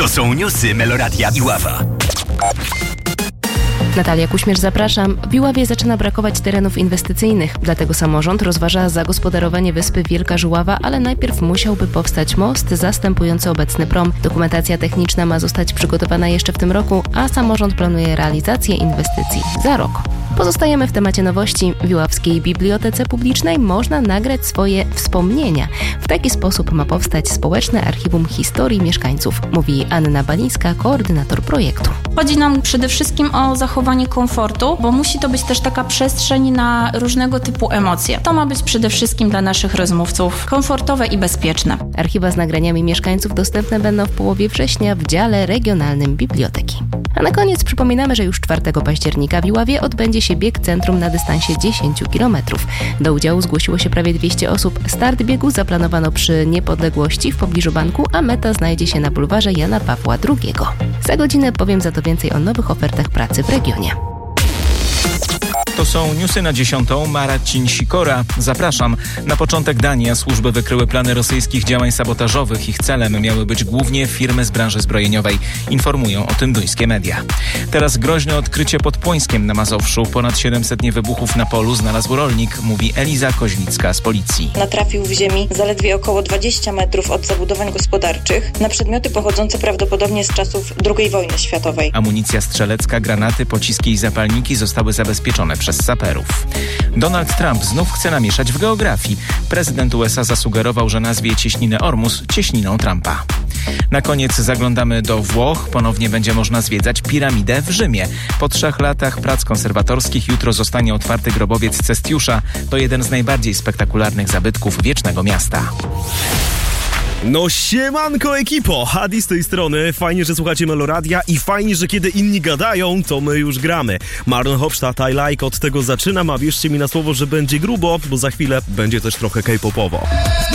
To są newsy Meloradia Iława. Natalia Kuśmierz, zapraszam. W Iławie zaczyna brakować terenów inwestycyjnych, dlatego samorząd rozważa zagospodarowanie wyspy Wielka Żuława, ale najpierw musiałby powstać most zastępujący obecny prom. Dokumentacja techniczna ma zostać przygotowana jeszcze w tym roku, a samorząd planuje realizację inwestycji za rok. Pozostajemy w temacie nowości. W Iławskiej Bibliotece Publicznej można nagrać swoje wspomnienia. W taki sposób ma powstać społeczne archiwum historii mieszkańców, mówi Anna Balińska, koordynator projektu. Chodzi nam przede wszystkim o zachowanie komfortu, bo musi to być też taka przestrzeń na różnego typu emocje. To ma być przede wszystkim dla naszych rozmówców komfortowe i bezpieczne. Archiwa z nagraniami mieszkańców dostępne będą w połowie września w dziale regionalnym biblioteki. A na koniec przypominamy, że już 4 października w Iławie odbędzie się bieg centrum na dystansie 10 km. Do udziału zgłosiło się prawie 200 osób. Start biegu zaplanowano przy Niepodległości w pobliżu banku, a meta znajdzie się na bulwarze Jana Pawła II. Za godzinę powiem za to więcej o nowych ofertach pracy w regionie. To są newsy na 10. Marcin Sikora. Zapraszam. Na początek dnia służby wykryły plany rosyjskich działań sabotażowych. Ich celem miały być głównie firmy z branży zbrojeniowej. Informują o tym duńskie media. Teraz groźne odkrycie pod Płońskiem na Mazowszu. Ponad 700 wybuchów na polu znalazł rolnik, mówi Eliza Koźnicka z policji. Natrafił w ziemi zaledwie około 20 metrów od zabudowań gospodarczych na przedmioty pochodzące prawdopodobnie z czasów II wojny światowej. Amunicja strzelecka, granaty, pociski i zapalniki zostały zabezpieczone przez saperów. Donald Trump znów chce namieszać w geografii. Prezydent USA zasugerował, że nazwie cieśninę Ormus cieśniną Trumpa. Na koniec zaglądamy do Włoch. Ponownie będzie można zwiedzać piramidę w Rzymie. Po 3 latach prac konserwatorskich jutro zostanie otwarty grobowiec Cestiusza. To jeden z najbardziej spektakularnych zabytków wiecznego miasta. No siemanko ekipo, Hadi z tej strony, fajnie, że słuchacie Meloradia i fajnie, że kiedy inni gadają, to my już gramy. Marlon Hopstadt, I Like, od tego zaczynam, a wierzcie mi na słowo, że będzie grubo, bo za chwilę będzie też trochę K-popowo.